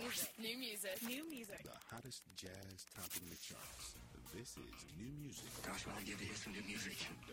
music. New music. New music. The hottest jazz topping the charts. This is new music. Gosh, what I give to hear some new music.